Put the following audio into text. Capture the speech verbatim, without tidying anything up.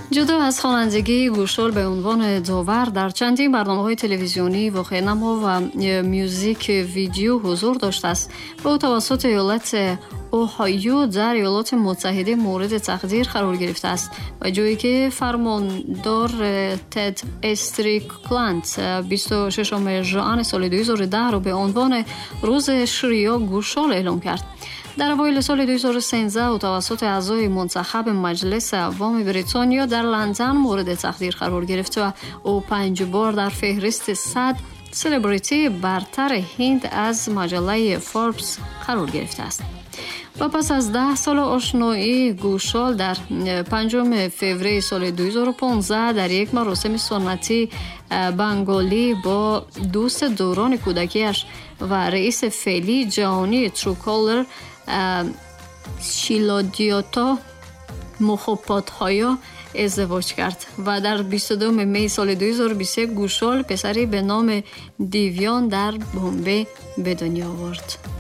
جدا از خوانندگی، گوشال به عنوان داور در چندین برنامه‌های تلویزیونی، واقعه‌نما و میوزیک ویدیو حضور داشته است. به او توسط ایالت اوهایو در ایالات متحده مورد تقدیر قرار گرفته است و جایی که فرماندار تد استریکلند بیست و ششم ژوئن سال دو هزار و ده را به عنوان روز شریا گوشال اعلام کرد. در اوایل سال دو هزار و سیزده او توسط اعضای منتخب مجلس عوام بریتانیا در لندن مورد تقدیر قرار گرفت و او پنج بار در فهرست صد سلبریتی برتر هند از مجله فوربس قرار گرفته است. و پس از ده سال آشنایی، گوشال در پنجم فوریه سال دو هزار و پانزده در یک مراسم سنتی بنگالی با دوست دوران کودکیش و رئیس فعلی جهانی تروکالر شیلادیاتا مخوپادهایا ازدواج کرد و در بیست و دوم می سال دو هزار و بیست و یک گوشال پسری به نام دیویان در بمبی به دنیا آورد.